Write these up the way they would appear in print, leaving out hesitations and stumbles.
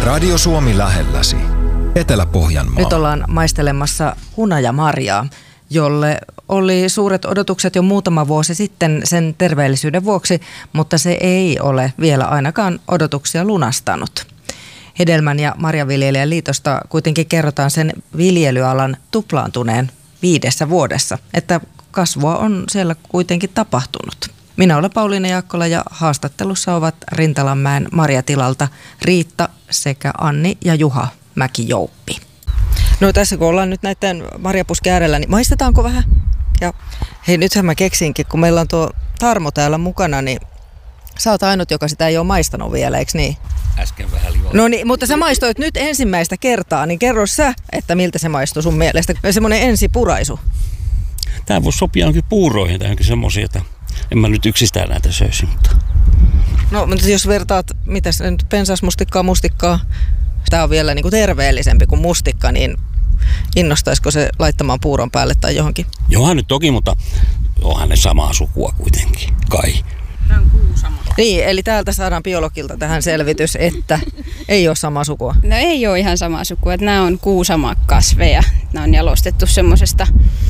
Radio Suomi lähelläsi. Etelä-Pohjanmaa. Nyt ollaan maistelemassa hunajamarjaa, jolle oli suuret odotukset jo muutama vuosi sitten sen terveellisyyden vuoksi, mutta se ei ole vielä ainakaan odotuksia lunastanut. Hedelmän- ja marjanviljelijän liitosta kuitenkin kerrotaan sen viljelyalan tuplaantuneen 5 vuodessa, että kasvua on siellä kuitenkin tapahtunut. Minä olen Pauliina Jaakkola ja haastattelussa ovat Rintalanmäen marjatilalta Riitta sekä Anni ja Juha Mäki-Jouppi. No tässä kun ollaan nyt näiden marjapuskin äärellä, niin maistetaanko vähän? Ja hei, nythän mä keksinkin, kun meillä on tuo Tarmo täällä mukana, niin sä oot ainut, joka sitä ei ole maistanut vielä, eikö niin? Äsken vähän liuaa. No niin, mutta sä maistoit nyt ensimmäistä kertaa, niin kerro sä, että miltä se maistuu sun mielestä. Semmoinen ensipuraisu. Tää voisi sopia jonkin puuroihin tai jonkin semmoisia, että en mä nyt yksistään näitä söisi, mutta... No, mutta jos vertaat, mitäs nyt, pensasmustikkaa, tämä on vielä niin kuin terveellisempi kuin mustikka, niin innostaisiko se laittamaan puuron päälle tai johonkin? Johan nyt toki, mutta onhan ne samaa sukua kuitenkin, kai. Tämä on kuusama. Niin, eli täältä saadaan biologilta tähän selvitys, että ei ole samaa sukua. No ei ole ihan samaa sukua, että nämä on kuusamakasveja. Nämä on jalostettu semmoisesta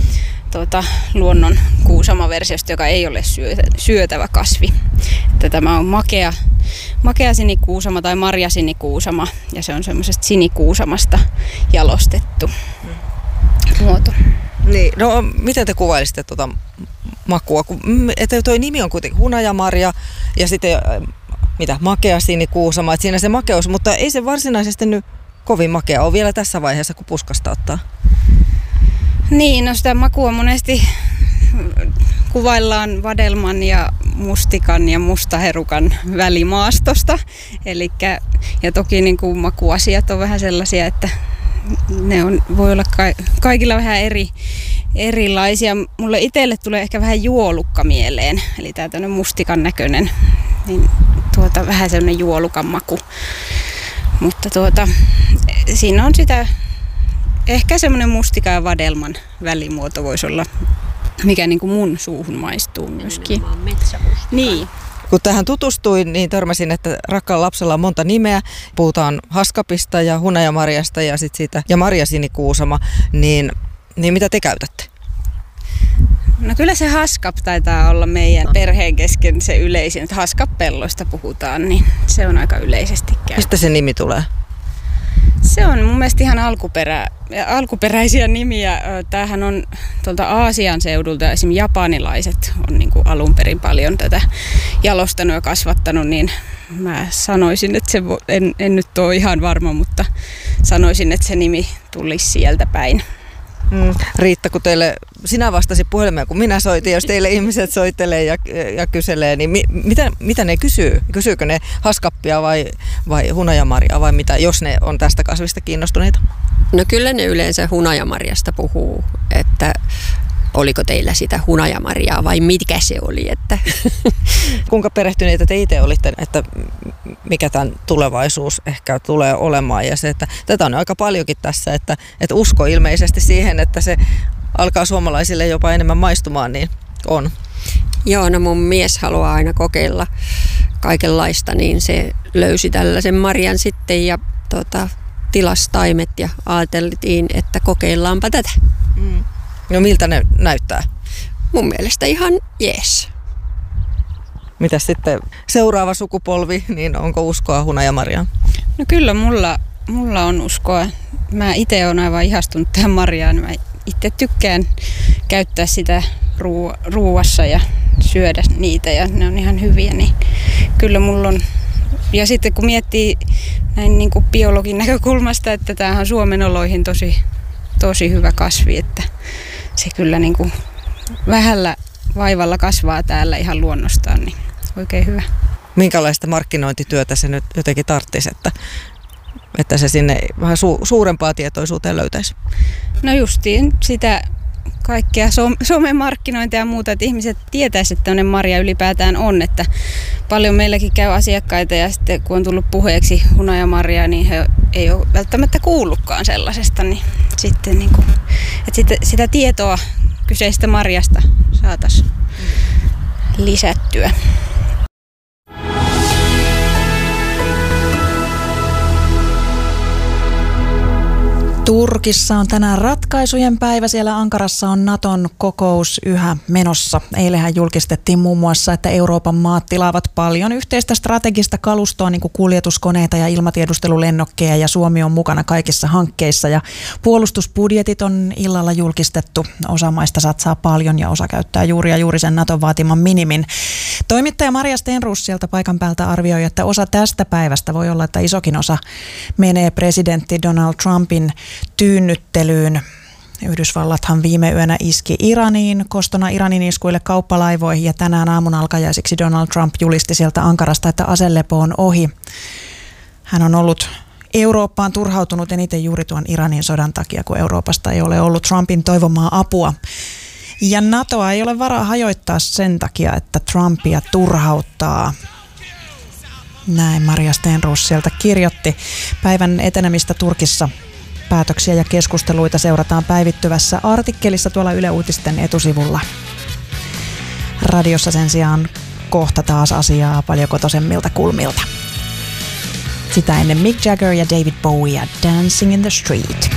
luonnon kuusamaversiosta, joka ei ole syötävä kasvi. Että tämä on makea sinikuusama tai marjasinikuusama ja se on semmoisesta sinikuusamasta jalostettu muoto. Niin, no miten te kuvailisitte tuota makua? Että toi nimi on kuitenkin hunajamarja ja sitten makea sinikuusama, että siinä se makeus, mutta ei se varsinaisesti nyt kovin makea ole vielä tässä vaiheessa, kun puskasta ottaa. Niin, no sitä makua monesti kuvaillaan vadelman ja mustikan ja mustaherukan välimaastosta. Ja toki niin kuin makuasiat on vähän sellaisia, että ne voi olla kaikilla vähän erilaisia. Mulle itselle tulee ehkä vähän juolukka mieleen, eli tää tämmönen mustikan näköinen, niin vähän sellainen juolukan maku. Mutta siinä on sitä... Ehkä semmoinen mustika ja vadelman välimuoto voisi olla, mikä niin kuin mun suuhun maistuu myöskin. Niin. Kun tähän tutustuin, niin törmäsin, että rakkaalla lapsella on monta nimeä. Puhutaan haskapista ja hunajamarjasta ja sitten siitä ja marjasinikuusama. Niin mitä te käytätte? No kyllä se haskap taitaa olla meidän perheen kesken se yleisin, että haskapelloista puhutaan, niin se on aika yleisesti käytetty. Mistä se nimi tulee? Se on mun mielestä ihan alkuperäisiä nimiä. Tämähän on tuolta Aasian seudulta, esimerkiksi japanilaiset on niin kuin alun perin paljon tätä jalostanut ja kasvattanut, niin mä sanoisin, että en nyt ole ihan varma, mutta sanoisin, että se nimi tulisi sieltä päin. Riitta, kun sinä vastasit puhelimeen, kun minä soitin, jos teille ihmiset soittelee ja kyselee, niin mitä ne kysyy? Kysyykö ne haskappia vai hunajamarjaa vai mitä, jos ne on tästä kasvista kiinnostuneita? No kyllä ne yleensä hunajamarjasta puhuu, että oliko teillä sitä hunajamarjaa vai mitkä se oli? Että. Kuinka perehtyneitä te itse olitte, että mikä tämän tulevaisuus ehkä tulee olemaan ja se, että tätä on aika paljonkin tässä, että usko ilmeisesti siihen, että se alkaa suomalaisille jopa enemmän maistumaan, niin on. Joo, no mun mies haluaa aina kokeilla kaikenlaista, niin se löysi tällaisen marjan sitten ja tilasi taimet ja ajateltiin, että kokeillaanpa tätä. No miltä ne näyttää? Mun mielestä ihan jees. Mitäs sitten seuraava sukupolvi, niin onko uskoa hunajamarjaan? No kyllä mulla on uskoa. Mä itse olen aivan ihastunut tähän marjaan. Mä itse tykkään käyttää sitä ruuassa ja syödä niitä ja ne on ihan hyviä. Niin kyllä mulla on. Ja sitten kun miettii näin niin kuin biologin näkökulmasta, että tämähän on Suomen oloihin tosi hyvä kasvi, että se kyllä niin kuin vähällä vaivalla kasvaa täällä ihan luonnostaan, niin oikein hyvä. Minkälaista markkinointityötä se nyt jotenkin tarvitsisi, että se sinne vähän suurempaa tietoisuuteen löytäisi? No justiin sitä kaikkea somemarkkinointia ja muuta, että ihmiset tietäisivät, että tämmöinen marja ylipäätään on, että paljon meilläkin käy asiakkaita ja sitten kun on tullut puheeksi hunajamarjaa, niin he ei ole välttämättä kuullutkaan sellaisesta, niin sitten niin kuin, että sitä tietoa kyseistä marjasta saataisiin lisättyä. Turkissa on tänään ratkaisujen päivä. Siellä Ankarassa on Naton kokous yhä menossa. Eilenhän julkistettiin muun muassa, että Euroopan maat tilaavat paljon yhteistä strategista kalustoa, niin kuin kuljetuskoneita ja ilmatiedustelulennokkeja, ja Suomi on mukana kaikissa hankkeissa. Ja puolustusbudjetit on illalla julkistettu. Osa maista satsaa paljon ja osa käyttää juuri sen Naton vaatiman minimin. Toimittaja Maria Stenroos sieltä paikan päältä arvioi, että osa tästä päivästä voi olla, että isokin osa menee presidentti Donald Trumpin tyynnyttelyyn. Yhdysvallathan viime yönä iski Iraniin, kostona Iranin iskuille kauppalaivoihin, ja tänään aamun alkajaisiksi Donald Trump julisti sieltä Ankarasta, että aselepo on ohi. Hän on ollut Eurooppaan turhautunut eniten juuri tuon Iranin sodan takia, kun Euroopasta ei ole ollut Trumpin toivomaa apua. Ja NATOa ei ole varaa hajoittaa sen takia, että Trumpia turhauttaa. Näin Maria Stenroos sieltä kirjoitti. Päivän etenemistä Turkissa päätöksiä ja keskusteluita seurataan päivittyvässä artikkelissa tuolla Yle Uutisten etusivulla. Radiossa sen sijaan kohta taas asiaa paljon kotoisemmilta kulmilta. Sitä ennen Mick Jagger ja David Bowie ja Dancing in the Street.